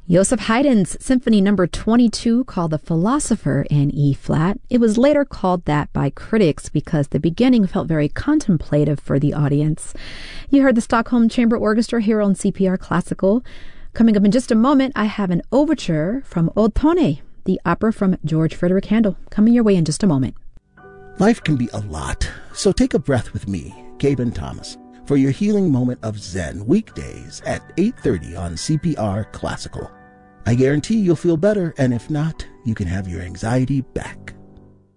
Joseph Haydn's Symphony No. 22, called The Philosopher in E-flat. It was later called that by critics because the beginning felt very contemplative for the audience. You heard the Stockholm Chamber Orchestra here on CPR Classical. Coming up in just a moment, I have an overture from Ottone, the opera from George Frederick Handel, coming your way in just a moment. Life can be a lot, so take a breath with me, Gaben Thomas, for your healing moment of Zen, weekdays at 8:30 on CPR Classical. I guarantee you'll feel better, and if not, you can have your anxiety back.